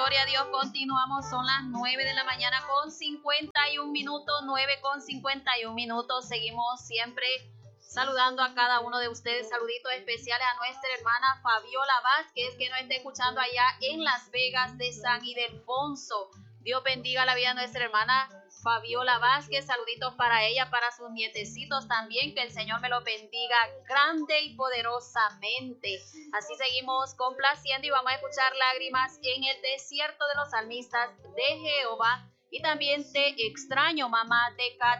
Gloria a Dios, continuamos, son las 9 de la mañana con 51 minutos, 9:51. Seguimos siempre saludando a cada uno de ustedes, saluditos especiales a nuestra hermana Fabiola Vázquez, que nos está escuchando allá en Las Vegas de San Ildefonso. Dios bendiga la vida de nuestra hermana Fabiola Vázquez, saluditos para ella, para sus nietecitos también, que el Señor me lo bendiga grande y poderosamente. Así seguimos complaciendo y vamos a escuchar Lágrimas en el desierto de los salmistas de Jehová y también Te extraño, mamá, de Cat